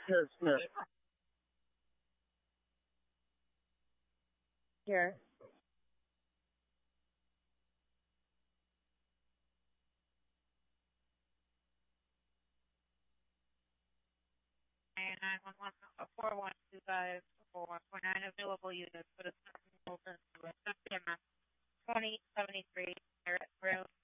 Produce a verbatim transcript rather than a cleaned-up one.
Yes, yes. Here. And nine one one four one two five four one four nine available units for the Open to September twenty seventy three Road.